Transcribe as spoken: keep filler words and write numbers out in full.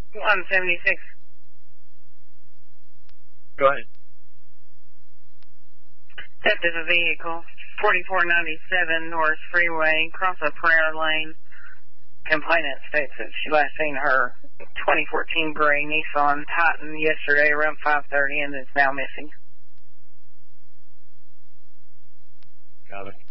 one seventy-six. Go ahead. Theft of a vehicle, forty-four ninety-seven North Freeway, cross a prayer lane. Complainant states that she last seen her twenty fourteen gray Nissan Titan yesterday around five thirty and is now missing. Got it.